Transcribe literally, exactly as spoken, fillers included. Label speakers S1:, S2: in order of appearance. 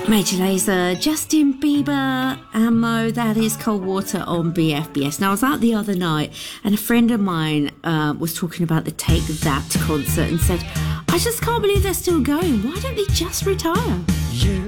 S1: Major Lazer, Justin Bieber, Ammo, that is Cold Water on B F B S. Now, I was out the other night and a friend of mine uh, was talking about the Take That concert and said, I just can't believe they're still going. Why don't they just retire?